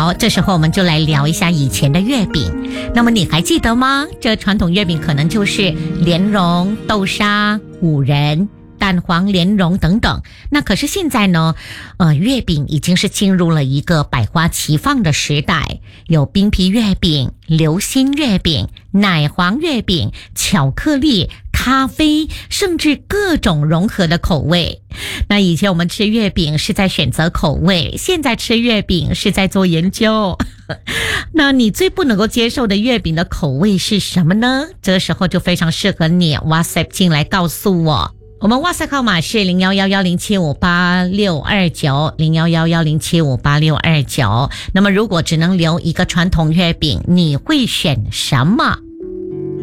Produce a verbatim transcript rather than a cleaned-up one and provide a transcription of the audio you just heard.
好，这时候我们就来聊一下以前的月饼。那么你还记得吗？这传统月饼可能就是莲蓉、豆沙、五仁、蛋黄莲蓉等等。那可是现在呢，呃，月饼已经是进入了一个百花齐放的时代，有冰皮月饼、流心月饼、奶黄月饼、巧克力、咖啡，甚至各种融合的口味。那以前我们吃月饼是在选择口味，现在吃月饼是在做研究。那你最不能够接受的月饼的口味是什么呢？这时候就非常适合你 WhatsApp 进来告诉我。我们 WhatsApp 号码是零一一一零七五八六二九 零一一一零七五八六二九。那么如果只能留一个传统月饼，你会选什么？